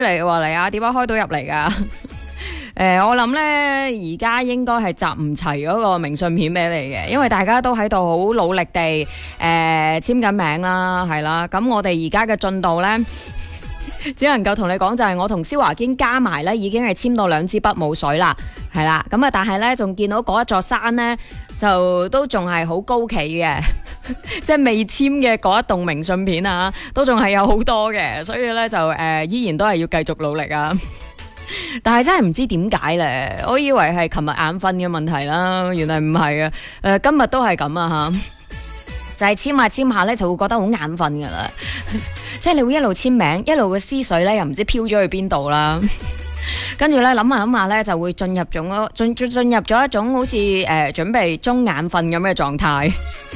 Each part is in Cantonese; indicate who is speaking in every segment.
Speaker 1: 嚟話嚟啊，點解開到入嚟噶？我諗咧，而家應該係集唔齊嗰個明信片俾你嘅，因為大家都喺度好努力地簽緊名啦，係啦。咁我哋而家嘅進度咧，只能夠同你講就係我同蕭華堅加埋咧，已經係簽到2支筆冇水啦，係啦。咁啊，但係咧仲見到嗰一座山咧，就都仲係好高企嘅，即係未簽嘅嗰一棟明信片啊，都仲係有好多嘅，所以咧就依然都係要繼續努力啊。但係真係唔知點解咧，我以為係琴日眼瞓嘅問題啦，原來唔係啊。今日都係咁啊吓，就係簽下簽下咧，就會覺得好眼瞓噶啦。即係你會一路簽名，一路嘅思緒咧又唔知飄咗去邊度啦。跟住咧諗下諗下咧，就會進入咗一種好似準備中眼瞓咁嘅狀態。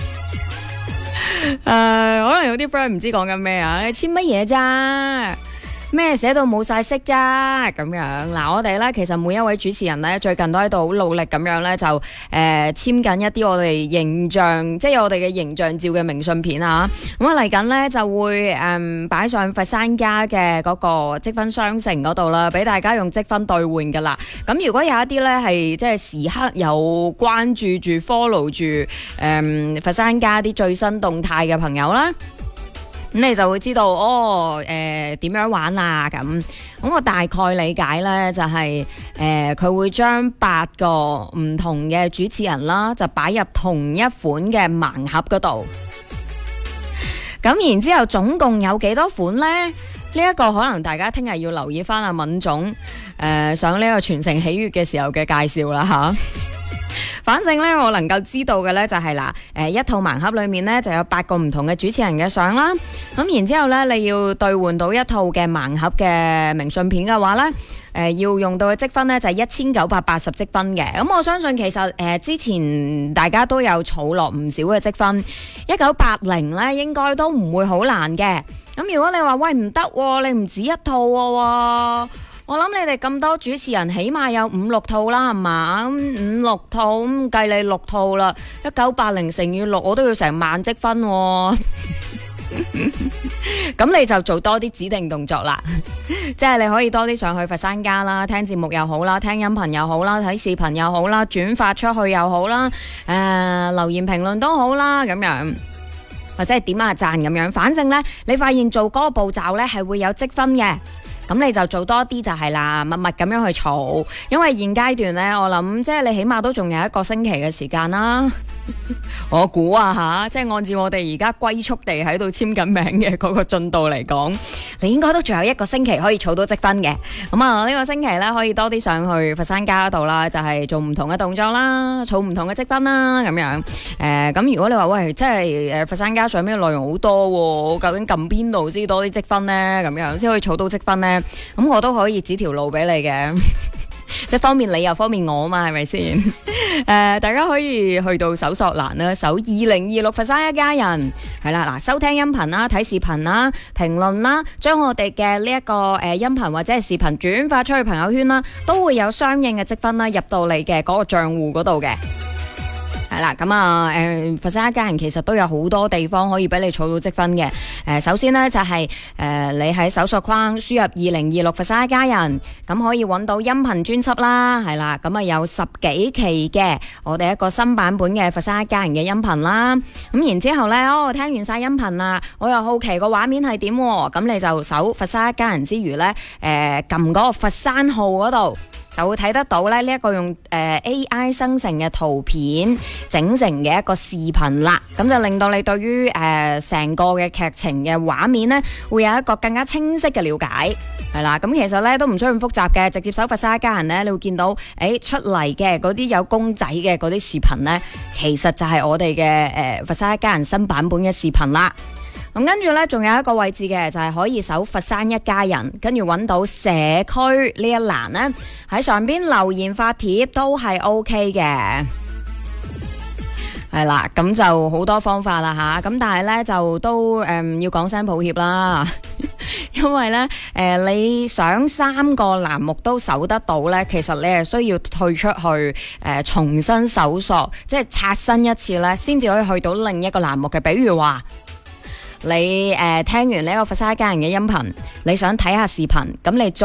Speaker 1: 可能有啲 friend 唔知講緊咩啊？你簽乜嘢咋？咩寫到冇晒色咋咁樣嗱？我哋咧其實每一位主持人咧最近都喺度好努力咁樣咧就簽緊一啲我哋形象，即係我哋嘅形象照嘅明信片啊！咁啊嚟緊咧就會擺上佛山家嘅嗰個積分商城嗰度啦，俾大家用積分兌換噶啦。咁如果有一啲咧係即係時刻有關注住 follow 住佛山家啲最新動態嘅朋友啦。咁你就會知道點樣玩啊咁我大概理解呢，就係佢會將8個唔同嘅主持人啦，就擺入同一款嘅盲盒嗰度。咁然之後總共有幾多款呢？呢一個可能大家聽日要留意翻阿敏總上呢個傳承喜悅嘅時候嘅介紹啦吓。反正咧，我能夠知道嘅咧就係一套盲盒裏面咧就有8個唔同嘅主持人嘅相啦。咁然之後咧，你要兌換到一套嘅盲盒嘅明信片嘅話咧，要用到嘅積分咧就係1980積分嘅。咁我相信其實之前大家都有儲落唔少嘅積分，1980咧應該都唔會好難嘅。咁如果你話喂唔得，你唔止一套喎。我諗你哋咁多主持人，起碼有5-6套啦，係嘛？5-6套咁計你6套啦，1980乘以6，我都要成10000積分喎。咁你就做多啲指定動作啦，即係你可以多啲上去佛山家啦，聽節目又好啦，聽音頻又好啦，睇視頻又好啦，轉發出去又好啦，留言評論都好啦，咁樣或者係點下讚咁樣，反正呢，你發現做嗰個步驟呢係會有積分嘅。咁你就做多啲就係啦，默默咁樣去儲，因為現階段呢，我諗即係你起碼都仲有1個星期嘅時間啦。我估啊吓，即係按照我哋而家龜速地喺度簽緊名嘅嗰個進度嚟講，你應該都仲有1個星期可以儲到積分嘅。咁啊，呢個星期呢，可以多啲上去佛山家嗰度啦，就係做唔同嘅動作啦，儲唔同嘅積分啦，咁樣。咁如果你話喂，即係佛山家上面嘅內容好多，究竟撳邊度先多啲積分呢？咁樣先可以儲到積分呢？咁我都可以指條路俾你嘅，即係方便你又方便我嘛，係咪先？大家可以去到搜索欄啦，搜2026佛山一家人，係啦，嗱，收聽音頻啦，睇視頻啦，評論啦，將我哋嘅呢一個音頻或者係視頻轉發出去朋友圈啦，都會有相應嘅積分啦入到你嘅嗰個賬戶嗰度嘅。係啦，咁啊，佛山一家人其實都有好多地方可以俾你儲到積分嘅。首先呢，就係你喺搜索框輸入2026佛山一家人，咁可以揾到音頻專輯啦，係啦，咁啊有10幾期嘅我哋一個新版本嘅佛山一家人嘅音頻啦。咁然之後呢，聽完晒音頻啦，我又好奇個畫面係點，咁你就搜佛山一家人之餘呢，撳嗰個佛山號嗰度，就會睇得到咧呢一個用AI 生成嘅圖片整成嘅一個視頻啦，咁就令到你對於成個嘅劇情嘅畫面呢，會有一個更加清晰嘅了解，係啦。咁其實呢都唔需要咁複雜嘅，直接搜佛山一家人呢，你會見到出嚟嘅嗰啲有公仔嘅嗰啲視頻呢，其實就係我哋嘅佛山一家人新版本嘅視頻啦。咁跟住呢，仲有一個位置嘅，就係可以搜佛山一家人，跟住揾到社區呢一欄呢，喺上邊留言發帖都係 OK 嘅。係啦，咁就好多方法啦吓，咁但係呢，就都要講聲抱歉啦，因為呢，你想3個欄目都搜得到呢，其實你係需要退出去重新搜索，即係刷新一次呢，先至可以去到另一個欄目嘅。比如話你聽完呢個佛山一家人嘅音頻，你想睇下視頻，咁你